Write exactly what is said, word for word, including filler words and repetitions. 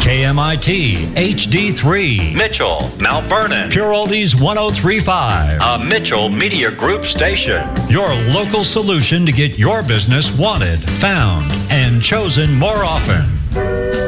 K M I T, H D three, Mitchell, Mount Vernon, Pure Oldies one oh three point five. a Mitchell Media Group station. Your local solution to get your business wanted, found, and chosen more often.